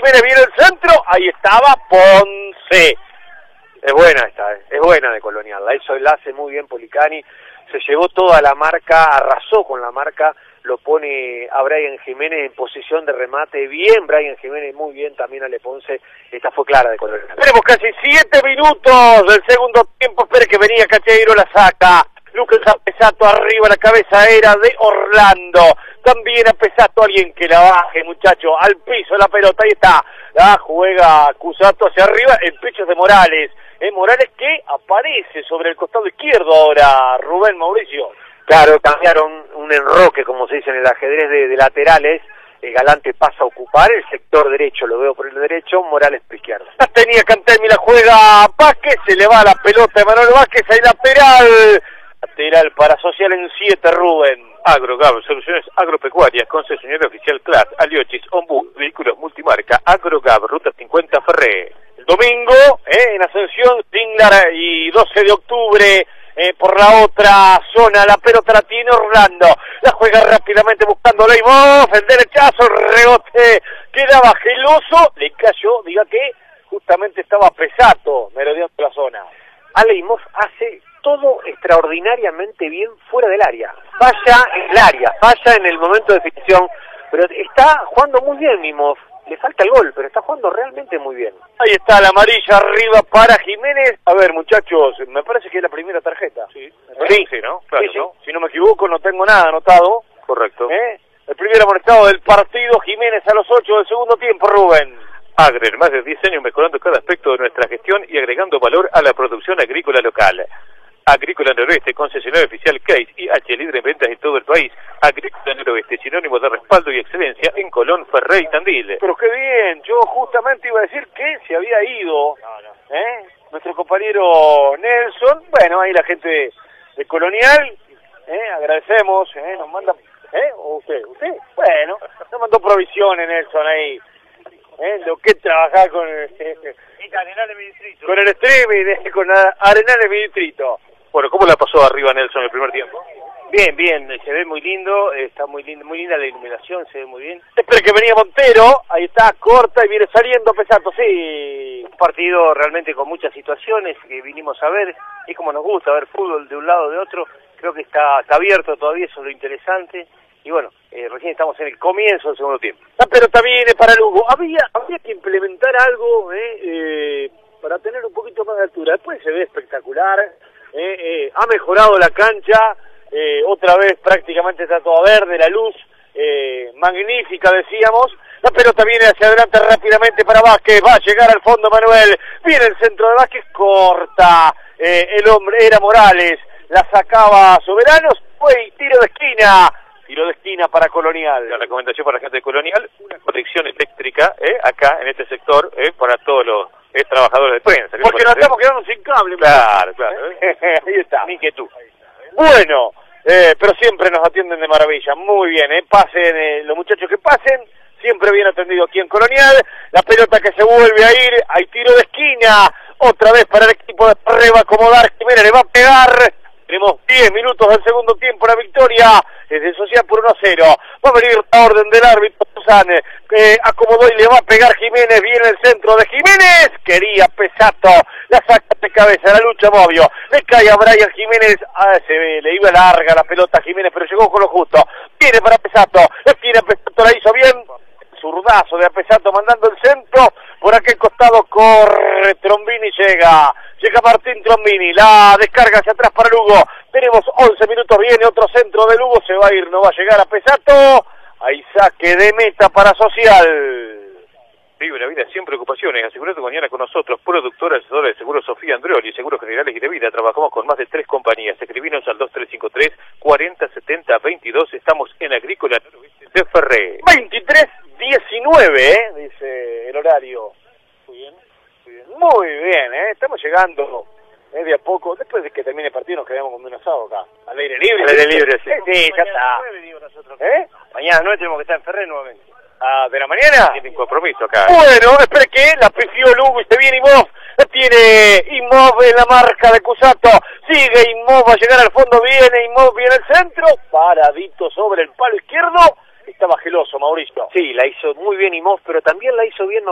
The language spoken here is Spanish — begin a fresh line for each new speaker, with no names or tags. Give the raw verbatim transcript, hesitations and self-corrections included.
Jiménez, viene el centro, ahí estaba Ponce.
Es buena esta, es buena de Colonial, la hizo, la hace muy bien Policani, se llevó toda la marca, arrasó con la marca, lo pone a Brian Jiménez en posición de remate, bien Brian Jiménez, muy bien también Ale Ponce, esta fue clara de Colonial.
Tenemos casi siete minutos del segundo tiempo, espere que venía Cacheiro, la saca, Lucas Apesato arriba, la cabeza era de Orlando, también Apesato, alguien que la baje muchacho, al piso la pelota, ahí está, la juega Cusato hacia arriba, el pecho de Morales, eh, Morales que aparece sobre el costado izquierdo ahora, Rubén Mauricio.
Claro, cambiaron un enroque, como se dice en el ajedrez, de, de laterales, el Galante pasa a ocupar el sector derecho, lo veo por el derecho, Morales por izquierdo.
La tenía Cantemi, la juega Vázquez, se le va la pelota de Manuel Vázquez, hay lateral, lateral para Social en siete, Rubén.
AgroGab, soluciones agropecuarias, concesionario oficial C L A S, Aliochis, Ombú, vehículos multimarca, AgroGab, Ruta cincuenta Ferré.
El domingo, eh, en Ascensión, Tinglar y doce de octubre, eh, por la otra zona, la pelota la tiene Orlando, la juega rápidamente buscando Leimov, el derechazo, el rebote, quedaba geloso, le cayó, diga que justamente estaba Pesato, merodeando la zona.
Leimov hace todo extraordinariamente bien fuera del área, falla en el área, falla en el momento de definición, pero está jugando muy bien Mimov, le falta el gol, pero está jugando realmente muy bien.
Ahí está la amarilla arriba para Jiménez. A ver muchachos, me parece que es la primera tarjeta.
Sí,
sí,
sí, ¿no? Claro,
sí, sí.
¿no?
Si no me equivoco, no tengo nada anotado.
Correcto.
¿Eh? El primer amonestado del partido, Jiménez a los ocho del segundo tiempo, Rubén.
Agrer, más de diez años mejorando cada aspecto de nuestra gestión y agregando valor a la producción agrícola local. Agrícola Noroeste, concesionario oficial Case y H, líder en ventas en todo el país. Agrícola Noroeste, sinónimo de respaldo y excelencia en Colón, Ferré y Tandil.
Pero qué bien, yo justamente iba a decir que se había ido, no, no. ¿Eh? Nuestro compañero Nelson, bueno, ahí la gente de, de Colonial, ¿eh? Agradecemos, ¿eh? Nos manda, ¿eh? ¿O usted? ¿Usted? Bueno, nos mandó provisiones Nelson ahí, ¿eh? Lo que trabajar con el, eh,
Arenales mi distrito.
Con el streaming, ¿eh? Con Arenales mi distrito.
Bueno, ¿cómo la pasó arriba Nelson el primer tiempo?
Bien, bien, se ve muy lindo, está muy lindo, muy linda la iluminación, se ve muy bien.
Espera que venía Montero, ahí está, corta y viene saliendo Pesato, sí.
Un partido realmente con muchas situaciones que vinimos a ver, es como nos gusta ver fútbol de un lado o de otro, creo que está, está abierto todavía, eso es lo interesante. Y bueno, eh, recién estamos en el comienzo del segundo tiempo.
La pelota viene para Lugo, había, había que implementar algo eh, eh, para tener un poquito más de altura, después se ve espectacular. Eh, eh, ha mejorado la cancha, eh, otra vez prácticamente está toda verde, la luz eh, magnífica decíamos, la pelota viene hacia adelante rápidamente para Vázquez, va a llegar al fondo Manuel, viene el centro de Vázquez, corta, eh, el hombre era Morales, la sacaba Soberanos, fue tiro de esquina, tiro de esquina para Colonial.
La recomendación para la gente de Colonial, una conexión eléctrica eh, acá en este sector eh, para todos los eh, trabajadores de prensa.
Porque nos estamos quedando sin cable.
Claro, claro.
¿Eh? Ahí está.
Ni que tú.
Bueno, eh, pero siempre nos atienden de maravilla. Muy bien, eh, pasen eh, los muchachos que pasen. Siempre bien atendido aquí en Colonial. La pelota que se vuelve a ir. Hay tiro de esquina. Otra vez para el equipo de Ferré. Va a acomodar Jiménez. Le va a pegar. Tenemos diez minutos del segundo tiempo, la victoria es de Social por uno a cero. Va a venir la orden del árbitro Susan, eh, acomodó y le va a pegar Jiménez, viene el centro de Jiménez, quería Pesato, la saca de cabeza, la lucha Movio, le cae a Brian Jiménez, ah, se ve, le iba larga la pelota a Jiménez, pero llegó con lo justo, viene para Pesato, la tiene Pesato, la hizo bien, zurdazo de Apesato mandando el centro, por aquel costado corre Trombini, llega, llega Martín Trombini, la descarga hacia atrás para Lugo, tenemos once minutos, viene otro centro de Lugo, se va a ir, no va a llegar a Pesato, hay saque de meta para Social.
Vive una vida sin preocupaciones, asegura tu mañana con nosotros, productora asesora de seguros Sofía Andreoli, seguros generales y de vida, trabajamos con más de tres compañías, escribinos al dos tres cinco tres, cuarenta setenta veintidós, estamos en Agrícola de Ferré.
veintitrés diecinueve, ¿eh? Dice el horario. Muy bien, muy bien. Muy bien, ¿eh? Estamos llegando ¿eh? de a poco. Después de que termine el partido nos quedamos con un asado acá. Al aire libre.
Al aire libre, sí.
Sí, ya está. ¿Eh?
Mañana nueve tenemos que estar en Ferré nuevamente.
Ah, ¿de la mañana?
Tienen compromiso acá.
Bueno, espere que la pifió Lugo y se viene Imov. La tiene Imov en la marca de Cusato. Sigue Imov, va a llegar al fondo, viene Imov, viene el centro. Paradito sobre el palo izquierdo. Estaba geloso, Mauricio.
Sí, la hizo muy bien Imov, pero también la hizo bien